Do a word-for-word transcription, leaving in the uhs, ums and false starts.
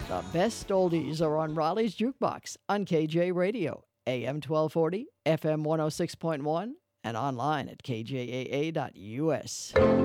The best oldies are on Raleigh's Jukebox on K J Radio, A M twelve forty, F M one oh six point one, and online at k j a a dot u s.